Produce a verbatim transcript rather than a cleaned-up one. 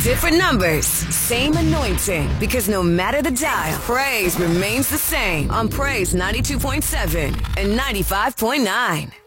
Different numbers, same anointing. Because no matter the dial, praise remains the same on Praise ninety-two point seven and ninety-five point nine.